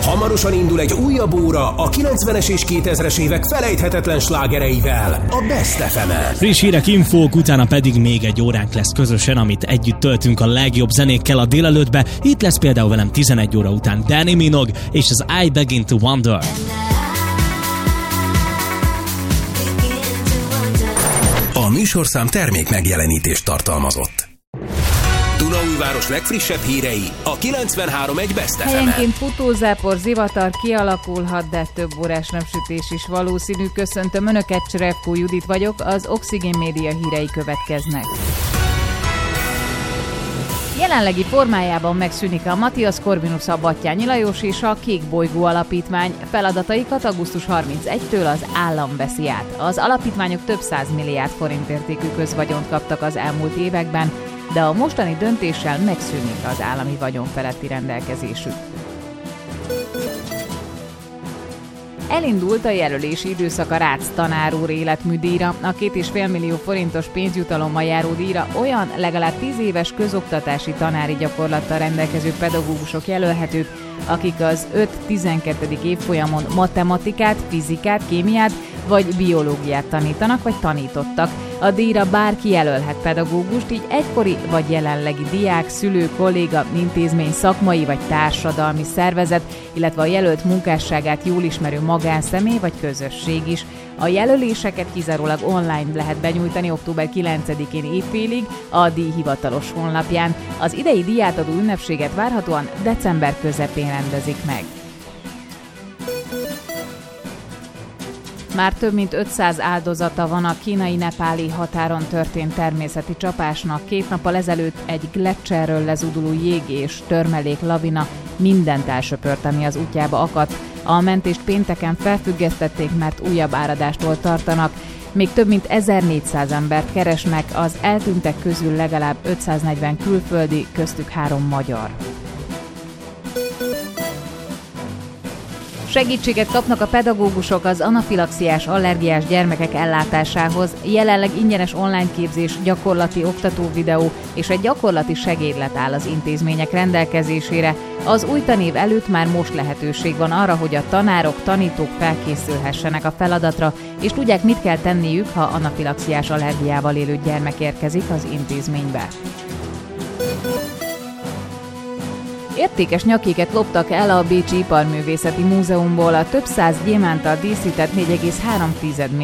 Hamarosan indul egy újabb óra a 90-es és 2000-es évek felejthetetlen slágereivel, a Best FM-en. Friss hírek, infók, utána pedig még egy óránk lesz közösen, amit együtt töltünk a legjobb zenékkel a délelőttbe. Itt lesz például velem 11 óra után Danny Minogue és az I Begin to Wonder. A műsorszám termék megjelenítést tartalmazott. Dunaújváros legfrissebb hírei a 93.1 Best FM-en. Helyenként futózápor, zivatar kialakulhat, de több órás napsütés is valószínű. Köszöntöm Önöket, Cserevkó Judit vagyok, az Oxygen Média hírei következnek. Jelenlegi formájában megszűnik a Matthias Corvinus, a Batthyány Lajos és a Kék Bolygó Alapítvány. Feladataikat augusztus 31-től az állam veszi át. Az alapítványok több 100 milliárd forint értékű közvagyont kaptak az elmúlt években, de a mostani döntéssel megszűnik az állami vagyon feletti rendelkezésük. Elindult a jelölési időszak a Rácz tanár úr életműdíjra. A 2,5 millió forintos pénzjutalommal járó díjra olyan legalább 10 éves közoktatási tanári gyakorlattal rendelkező pedagógusok jelölhetők, akik az 5-12. évfolyamon matematikát, fizikát, kémiát vagy biológiát tanítanak vagy tanítottak. A díjra bárki jelölhet pedagógust, így egykori vagy jelenlegi diák, szülő, kolléga, intézmény, szakmai vagy társadalmi szervezet, illetve a jelölt munkásságát jól ismerő magánszemély vagy közösség is. A jelöléseket kizárólag online lehet benyújtani október 9-én éjfélig a díj hivatalos honlapján. Az idei díjátadó ünnepséget várhatóan december közepén rendezik meg. Már több mint 500 áldozata van a kínai-nepáli határon történt természeti csapásnak. 2 nappal ezelőtt egy gleccserről lezúduló jég és törmelék lavina mindent elsöpört, ami az útjába akadt. A mentést pénteken felfüggesztették, mert újabb áradástól tartanak. Még több mint 1400 embert keresnek, az eltűntek közül legalább 540 külföldi, köztük 3 magyar. Segítséget kapnak a pedagógusok az anafilaxiás allergiás gyermekek ellátásához. Jelenleg ingyenes online képzés, gyakorlati oktatóvideó és egy gyakorlati segédlet áll az intézmények rendelkezésére. Az új tanév előtt már most lehetőség van arra, hogy a tanárok, tanítók felkészülhessenek a feladatra, és tudják, mit kell tenniük, ha anafilaxiás allergiával élő gyermek érkezik az intézménybe. Értékes nyakéket loptak el a Bécsi Iparművészeti Múzeumból. A több száz gyémánttal díszített 4,3